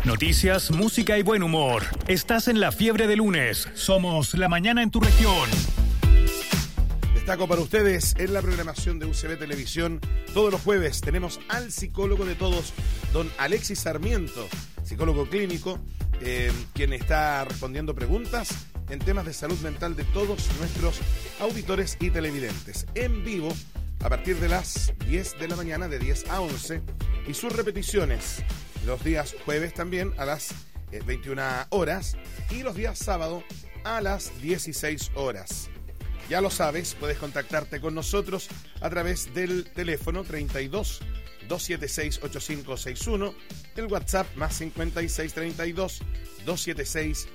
Noticias, música y buen humor. Estás en La Fiebre de Lunes. Somos La Mañana en tu región. Destaco para ustedes en la programación de UCB Televisión. Todos los jueves tenemos al psicólogo de todos, don Alexis Sarmiento, psicólogo clínico, quien está respondiendo preguntas en temas de salud mental de todos nuestros auditores y televidentes. En vivo, a partir de las 10 de la mañana, de 10 a 11, y sus repeticiones los días jueves también a las 21 horas y los días sábado a las 16 horas. Ya lo sabes, puedes contactarte con nosotros a través del teléfono 32 276 8561, el WhatsApp más 56 32 276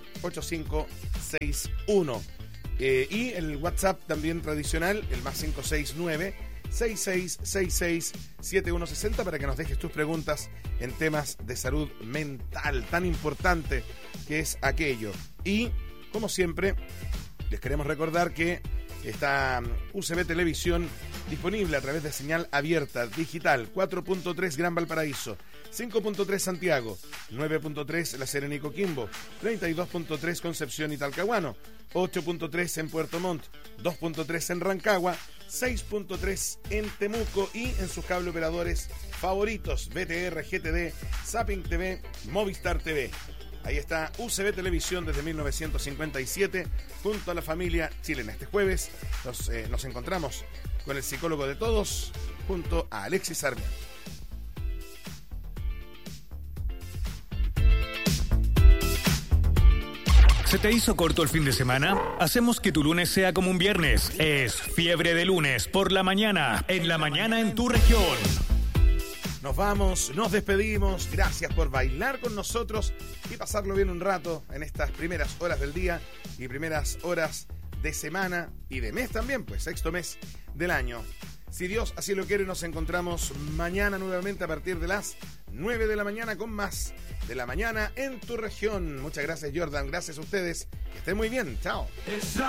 8561 y el WhatsApp también tradicional, el más 569 6666 7160, para que nos dejes tus preguntas en temas de salud mental, tan importante que es aquello. Y, como siempre, les queremos recordar que está UCB Televisión disponible a través de señal abierta digital, 4.3 Gran Valparaíso, 5.3 Santiago, 9.3 La Serena y Coquimbo, 32.3 Concepción y Talcahuano, 8.3 en Puerto Montt, 2.3 en Rancagua, 6.3 en Temuco y en sus cable operadores favoritos, BTR, GTD, Zapping TV, Movistar TV. Ahí está UCB Televisión desde 1957 junto a la familia chilena. Este jueves nos encontramos con el psicólogo de todos junto a Alexis Sarmiento. ¿Se te hizo corto el fin de semana? Hacemos que tu lunes sea como un viernes. Es Fiebre de Lunes por la mañana, en La Mañana en tu región. Nos vamos, nos despedimos. Gracias por bailar con nosotros y pasarlo bien un rato en estas primeras horas del día y primeras horas de semana y de mes también, pues sexto mes del año. Si Dios así lo quiere, nos encontramos mañana nuevamente a partir de las 9 de la mañana con más de La Mañana en tu región. Muchas gracias, Jordan. Gracias a ustedes. Que estén muy bien. Chao.